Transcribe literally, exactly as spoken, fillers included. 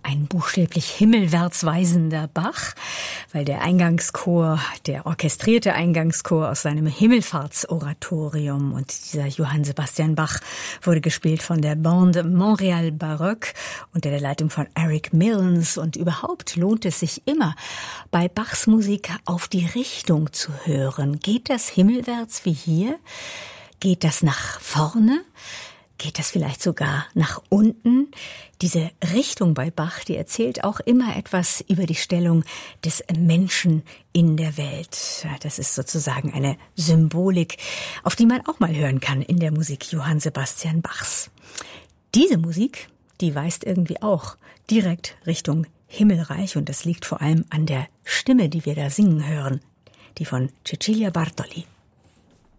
ein buchstäblich himmelwärts weisender Bach, weil der Eingangschor, der orchestrierte Eingangschor aus seinem Himmelfahrtsoratorium, und dieser Johann Sebastian Bach wurde gespielt von der Bande Montréal Baroque unter der Leitung von Eric Milnes. Und überhaupt lohnt es sich immer, bei Bachs Musik auf die Richtung zu hören. Geht das himmelwärts wie hier? Geht das nach vorne? Geht das vielleicht sogar nach unten? Diese Richtung bei Bach, die erzählt auch immer etwas über die Stellung des Menschen in der Welt. Das ist sozusagen eine Symbolik, auf die man auch mal hören kann in der Musik Johann Sebastian Bachs. Diese Musik, die weist irgendwie auch direkt Richtung Himmelreich, und das liegt vor allem an der Stimme, die wir da singen hören, die von Cecilia Bartoli.